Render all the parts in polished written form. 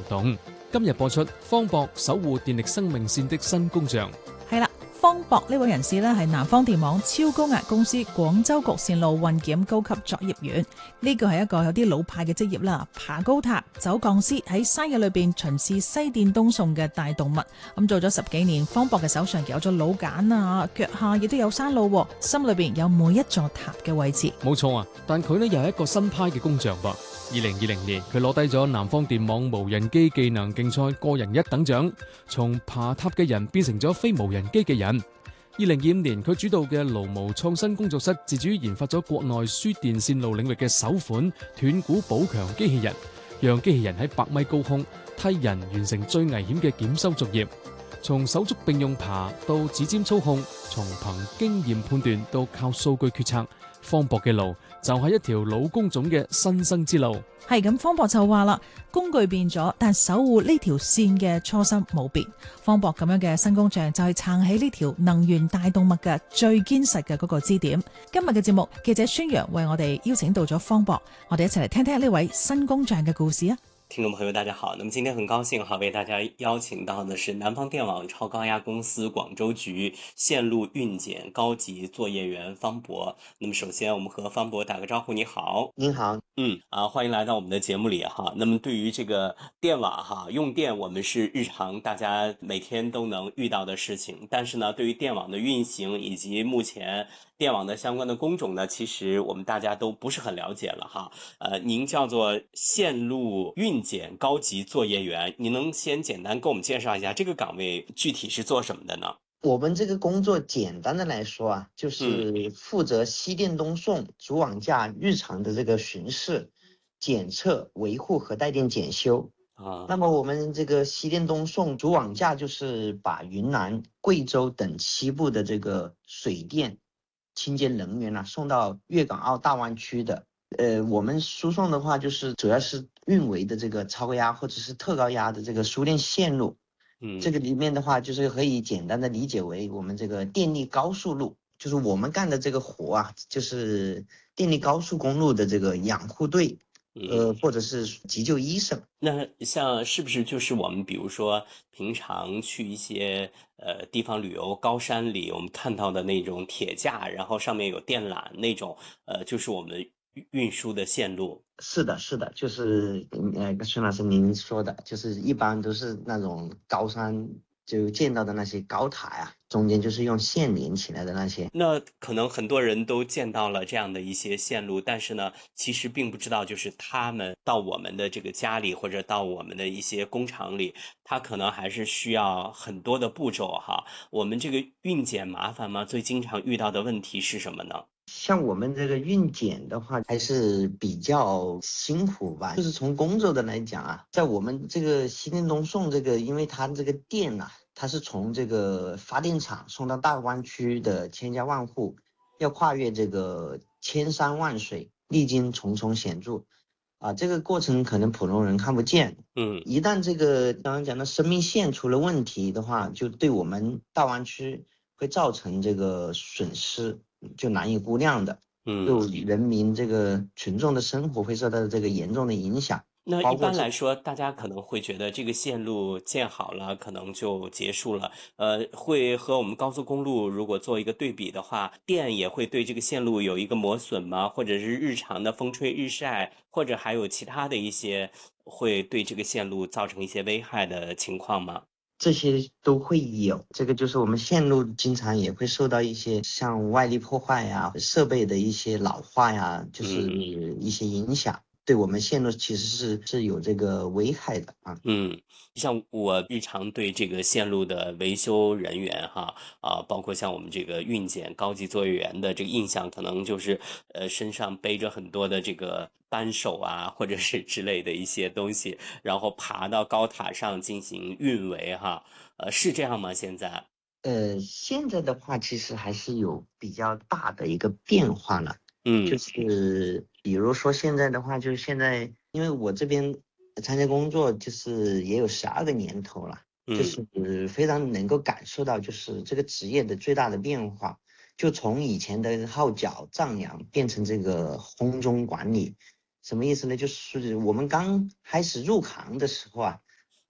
動。今日播出方博守護電力生命線的新工匠。 係啦，方博呢位人士呢，係南方電網超高壓公司廣州局線路運檢高級作業員。呢個係一個有啲老派嘅職業啦，爬高塔、走鋼絲，喺山野裏邊巡視西電東送嘅大動物。咁做咗10幾年，方博嘅手上有咗老繭啊，腳下亦都有山路，心裏邊有每一座塔嘅位置。 冇錯啊，但佢呢又係一個新派嘅工匠噃。2020年，佢攞低咗南方電網無人機技能競賽個人1等獎，從爬塔嘅人變成咗非無人機嘅人。2025年，佢主導嘅勞模創新工作室自主研發咗國內輸電線路領域嘅首款斷估補強機器人，讓機器人喺100米高空替人完成最危險嘅檢修作業。從手足並用爬到指尖操控，從憑經驗判斷到靠數據決策，方博嘅路就係一條老工種嘅新生之路。 係咁，方博就話啦，工具變咗，但守護呢條線嘅初心冇變。方博咁樣嘅新工匠就係撐起呢條能源大動脈嘅最堅實嘅嗰個支點。今日嘅節目，記者孫陽為我哋邀請到咗方博，我哋一齊嚟聽聽呢位新工匠嘅故事啊！ 听众朋友大家好，那么今天很高兴为大家邀请到的是南方电网超高压公司广州局线路运检高级作业员方博。那么首先我们和方博打个招呼。你好。 您好。 欢迎来到我们的节目里哈。那么对于这个电网用电，我们是日常大家每天都能遇到的事情，但是呢，对于电网的运行以及目前电网的相关的工种呢，其实我们大家都不是很了解了哈。您叫做线路运检高级作业员，您能先简单给我们介绍一下这个岗位具体是做什么的呢？ 我们这个工作简单的来说啊，就是负责西电东送主网架日常的这个巡视、检测、维护和带电检修。那么我们这个西电东送主网架就是把云南、贵州等西部的这个水电清洁能源送到粤港澳大湾区的。我们输送的话就是主要是运维的这个超高压或者是特高压的这个输电线路。这个里面的话就是可以简单的理解为我们这个电力高速路，就是我们干的这个活啊，就是电力高速公路的这个养护队，或者是急救医生。 那像是不是就是我们比如说平常去一些地方旅游，高山里我们看到的那种铁架，然后上面有电缆那种，就是我们运输的线路？ 是的，就是孙老师您说的，就是一般都是那种高山就见到的那些高塔呀，中间就是用线连起来的那些。 那可能很多人都见到了这样的一些线路，但是呢，其实并不知道，就是他们到我们的这个家里或者到我们的一些工厂里，它可能还是需要很多的步骤哈。我们这个运检麻烦吗？最经常遇到的问题是什么呢？ 像我们这个运检的话还是比较辛苦吧，就是从工作的来讲啊，在我们这个西电东送这个，因为它这个电它是从这个发电厂送到大湾区的千家万户，要跨越这个千山万水，历经重重险阻这个过程可能普通人看不见。一旦这个刚刚讲的生命线出了问题的话，就对我们大湾区会造成这个损失就难以估量的。就人民这个群众的生活会受到这个严重的影响。 那一般来说，大家可能会觉得这个线路建好了，可能就结束了。会和我们高速公路如果做一个对比的话，电也会对这个线路有一个磨损吗？或者是日常的风吹日晒，或者还有其他的一些会对这个线路造成一些危害的情况吗？ 这些都会有，这个就是我们线路经常也会受到一些像外力破坏呀、设备的一些老化呀，就是一些影响。对我们线路其实是有这个危害的像我日常对这个线路的维修人员包括像我们这个运检高级作业员的这个印象，可能就是身上背着很多的这个扳手或者是之类的一些东西，然后爬到高塔上进行运维是这样吗？现在？ 现在的话其实还是有比较大的一个变化了。就是比如说现在的话，就是现在因为我这边参加工作就是也有12个年头了，就是非常能够感受到就是这个职业的最大的变化，就从以前的号角丈量变成这个轰中管理。什么意思呢？就是我们刚开始入行的时候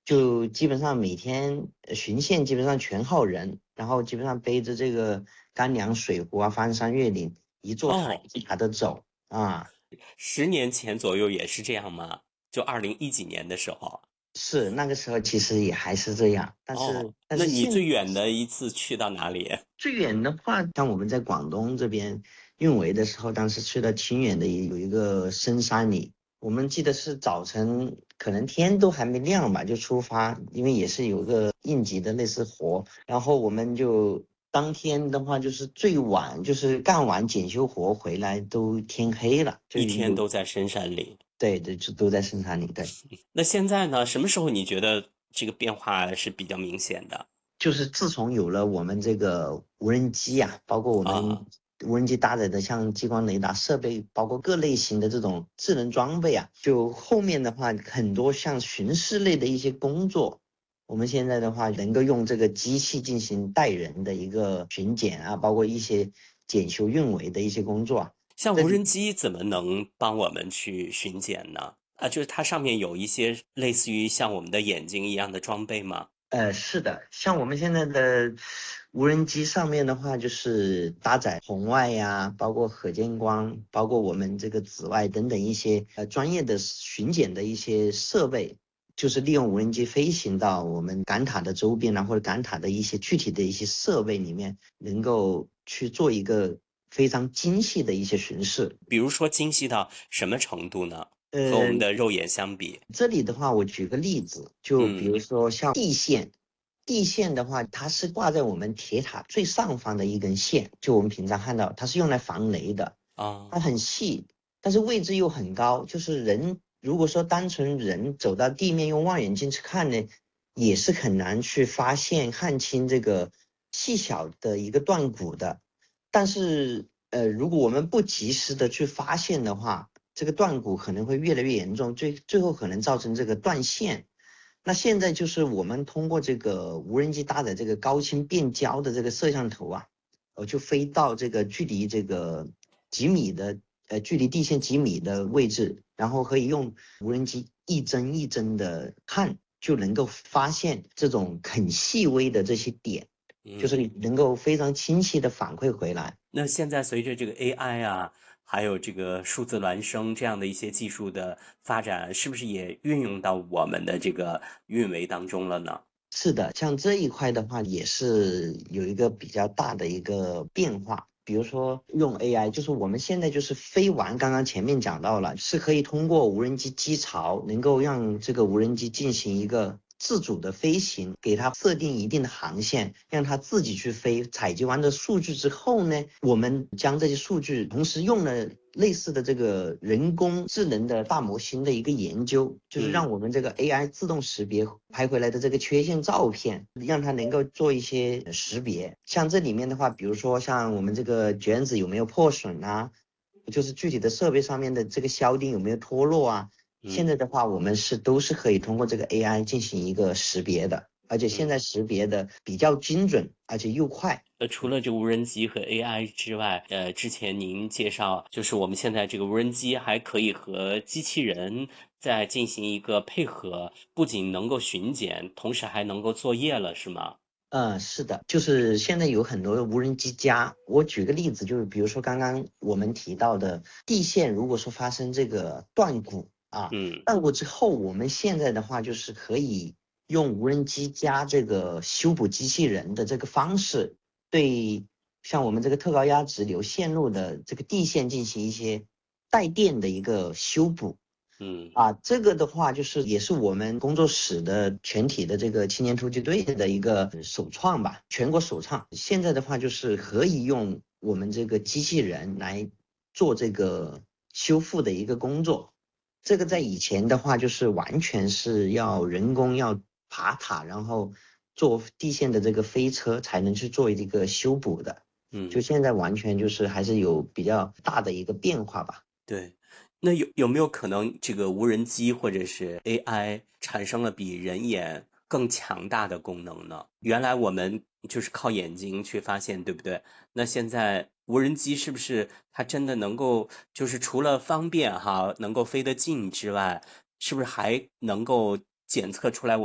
就基本上每天巡线基本上全靠人，然后基本上背着这个干粮、水壶啊，翻山越岭，一座塔一塔的走啊。 10年前左右也是这样吗？就2010几年的时候。 是那个时候其实也还是这样，但是那你最远的一次去到哪里？ 最远的话，像我们在广东这边运维的时候，当时去到清远的有一个深山里，我们记得是早晨，可能天都还没亮吧就出发，因为也是有个应急的类似活，然后我们就当天的话就是最晚就是干完检修活回来都天黑了， 一天都在深山里。 对，就都在深山里。对， 那现在呢？什么时候你觉得这个变化是比较明显的？ 就是自从有了我们这个无人机啊，包括我们无人机搭载的像激光雷达设备，包括各类型的这种智能装备啊，就后面的话很多像巡视类的一些工作，我们现在的话能够用这个机器进行代人的一个巡检啊，包括一些检修运维的一些工作啊。 像无人机怎么能帮我们去巡检呢？就是它上面有一些类似于像我们的眼睛一样的装备吗？ 是的，像我们现在的无人机上面的话，就是搭载红外呀，包括可见光，包括我们这个紫外等等一些专业的巡检的一些设备，就是利用无人机飞行到我们赶塔的周边啊，或者赶塔的一些具体的一些设备里面，能够去做一个非常精细的一些巡视。 比如说精细到什么程度呢？和我们的肉眼相比， 这里的话，我举个例子，就比如说像地线，地线的话，它是挂在我们铁塔最上方的一根线，就我们平常看到，它是用来防雷的啊，它很细，但是位置又很高，就是人如果说单纯人走到地面用望远镜去看呢，也是很难去发现看清这个细小的一个断骨的，但是如果我们不及时的去发现的话，这个断骨可能会越来越严重，最后可能造成这个断线。那现在就是我们通过这个无人机搭载这个高清变焦的这个摄像头啊，就飞到这个距离这个几米的距离地线几米的位置，然后可以用无人机一帧一帧的看，就能够发现这种很细微的这些点。就是能够非常清晰的反馈回来。 那现在随着这个 AI 啊，还有这个数字孪生这样的一些技术的发展，是不是也运用到我们的这个运维当中了呢？ 是的，像这一块的话，也是有一个比较大的一个变化。比如说用 AI，就是我们现在就是飞完，刚刚前面讲到了，是可以通过无人机机槽，能够让这个无人机进行一个自主的飞行，给它设定一定的航线，让它自己去飞。采集完的数据之后呢，我们将这些数据同时用了类似的这个人工智能的大模型的一个研究，就是让我们这个 AI 自动识别拍回来的这个缺陷照片，让它能够做一些识别。像这里面的话，比如说像我们这个卷子有没有破损啊，就是具体的设备上面的这个销钉有没有脱落啊。现在的话，我们都是可以通过这个 AI 进行一个识别的，而且现在识别的比较精准，而且又快。 除了这无人机和 AI 之外，之前您介绍，就是我们现在这个无人机还可以和机器人再进行一个配合，不仅能够巡检，同时还能够作业了，是吗？ 是的，就是现在有很多的无人机家。我举个例子，就是比如说刚刚我们提到的地线，如果说发生这个断骨啊，断骨之后，我们现在的话就是可以用无人机加这个修补机器人的这个方式，对像我们这个特高压直流线路的这个地线进行一些带电的一个修补。这个的话就是也是我们工作室的全体的这个青年突击队的一个首创吧，全国首创。现在的话就是可以用我们这个机器人来做这个修复的一个工作。这个在以前的话就是完全是要人工要爬塔，然后坐地线的这个飞车才能去做一个修补的。就现在完全就是还是有比较大的一个变化吧。 对。那有没有可能这个无人机或者是 AI 产生了比人眼更强大的功能呢？原来我们就是靠眼睛去发现，对不对？那现在无人机是不是它真的能够，就是除了方便能够飞得近之外，是不是还能够检测出来我